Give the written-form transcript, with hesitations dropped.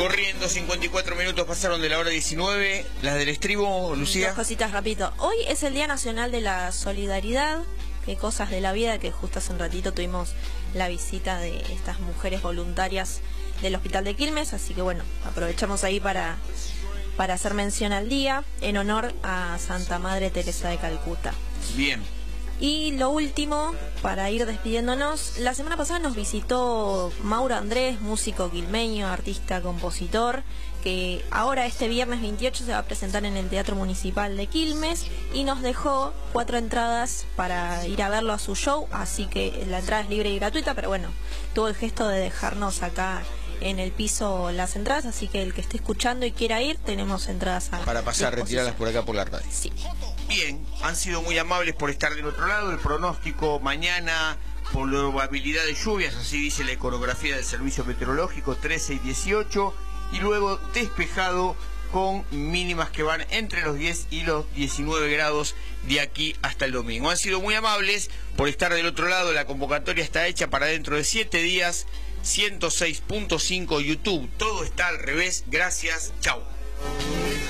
Corriendo, 54 minutos pasaron de la hora 19. Las del estribo, Lucía. Dos cositas rapidito. Hoy es el Día Nacional de la Solidaridad. Qué cosas de la vida, que justo hace un ratito tuvimos la visita de estas mujeres voluntarias del Hospital de Quilmes, así que bueno, aprovechamos ahí para hacer mención al día en honor a Santa Madre Teresa de Calcuta. Bien. Y lo último, para ir despidiéndonos, la semana pasada nos visitó Mauro Andrés, músico quilmeño, artista, compositor, que ahora este viernes 28 se va a presentar en el Teatro Municipal de Quilmes y nos dejó 4 entradas para ir a verlo a su show, así que la entrada es libre y gratuita, pero bueno, tuvo el gesto de dejarnos acá en el piso las entradas, así que el que esté escuchando y quiera ir, tenemos entradas para pasar, retirarlas por acá por la radio. Sí. Bien, han sido muy amables por estar del otro lado. El pronóstico mañana, probabilidad de lluvias, así dice la iconografía del Servicio Meteorológico, 13 y 18, y luego despejado con mínimas que van entre los 10 y los 19 grados de aquí hasta el domingo. Han sido muy amables por estar del otro lado. La convocatoria está hecha para dentro de 7 días. 106.5 YouTube. Todo está al revés. Gracias. Chau.